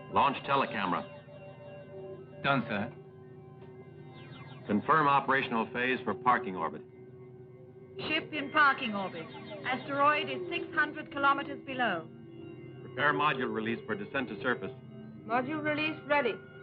Launch telecamera. Done, sir. Confirm operational phase for parking orbit. Ship in parking orbit. Asteroid is 600 kilometers below. Prepare module release for descent to surface. Module release ready.